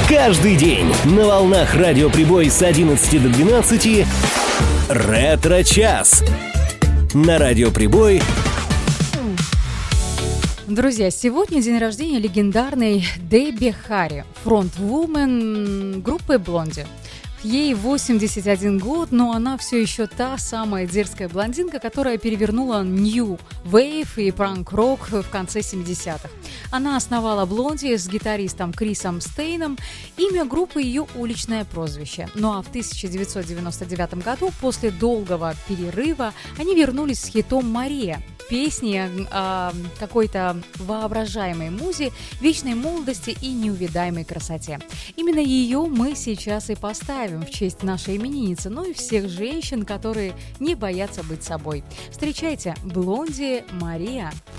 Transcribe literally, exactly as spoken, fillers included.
Каждый день на волнах Радио Прибой с одиннадцати до двенадцати «Ретро-час». На Радио Прибой. Друзья, сегодня день рождения легендарной Дебби Харри, фронтвумен группы «Блонди». Ей восемьдесят один год, но она все еще та самая дерзкая блондинка, которая перевернула New Wave и панк-рок в конце семидесятых. Она основала «Блонди» с гитаристом Крисом Стейном. Имя группы — ее уличное прозвище. Ну а в тысяча девятьсот девяносто девятом году, после долгого перерыва, они вернулись с хитом «Мария». Песни о какой-то воображаемой музе, вечной молодости и неувидаемой красоте. Именно ее мы сейчас и поставим в честь нашей именинницы, ну и всех женщин, которые не боятся быть собой. Встречайте, «Блонди», Мария.